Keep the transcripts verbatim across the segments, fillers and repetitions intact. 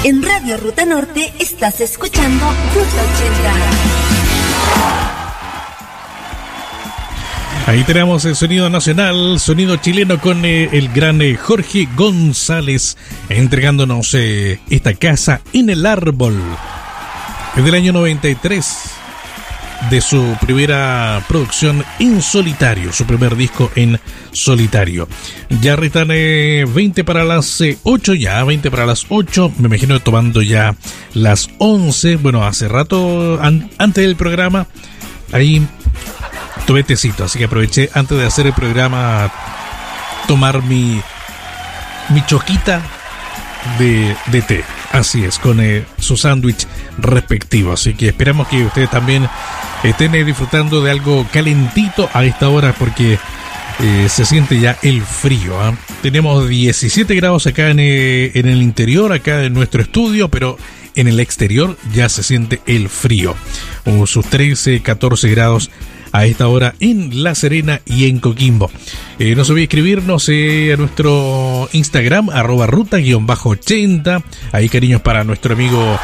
En Radio Ruta Norte estás escuchando Ruta ochenta. Ahí tenemos el sonido nacional, sonido chileno con eh, el gran eh, Jorge González entregándonos eh, esta casa en el árbol. Es del año noventa y tres, de su primera producción en solitario, su primer disco en solitario. Ya restan eh, veinte para las eh, ocho, ya veinte para las ocho, me imagino tomando ya las once. Bueno, hace rato, an- antes del programa, ahí tomé tecito, así que aproveché antes de hacer el programa tomar mi mi choquita de, de té. Así es, con eh, su sándwich respectivo. Así que esperamos que ustedes también estén eh, disfrutando de algo calentito a esta hora, porque eh, se siente ya el frío, ¿eh? Tenemos diecisiete grados acá en, eh, en el interior, acá en nuestro estudio, pero en el exterior ya se siente el frío. O sus trece, catorce grados a esta hora en La Serena y en Coquimbo. Eh, no se olvide escribirnos eh, a nuestro Instagram, arroba ruta guión bajo ochenta. Ahí cariños para nuestro amigo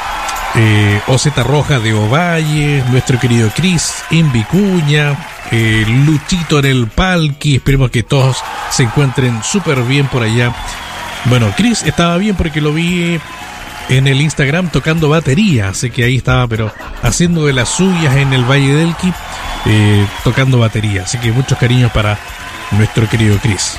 eh, Oceta Roja de Ovalle, nuestro querido Cris en Vicuña, eh, Luchito en el Palqui. Esperemos que todos se encuentren súper bien por allá. Bueno, Cris estaba bien porque lo vi en el Instagram tocando batería, así que ahí estaba, pero haciendo de las suyas en el Valle del Elqui, eh, tocando batería. Así que muchos cariños para nuestro querido Cris.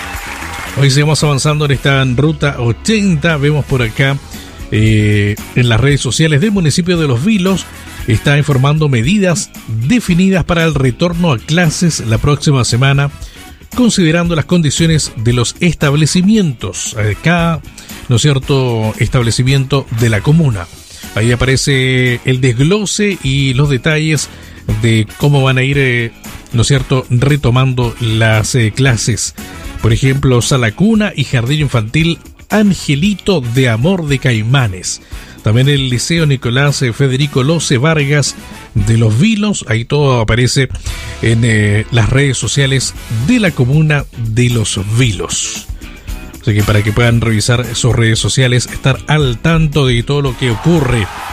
Hoy seguimos avanzando en esta Ruta ochenta. Vemos por acá eh, en las redes sociales del municipio de Los Vilos, está informando medidas definidas para el retorno a clases la próxima semana, considerando las condiciones de los establecimientos. Acá, ¿no es cierto?, establecimiento de la comuna. Ahí aparece el desglose y los detalles de cómo van a ir, eh, ¿no es cierto?, retomando las eh, clases. Por ejemplo, Sala Cuna y Jardín Infantil Angelito de Amor de Caimanes. También el Liceo Nicolás eh, Federico Loce Vargas de Los Vilos. Ahí todo aparece en eh, las redes sociales de la comuna de Los Vilos. Así que para que puedan revisar sus redes sociales, estar al tanto de todo lo que ocurre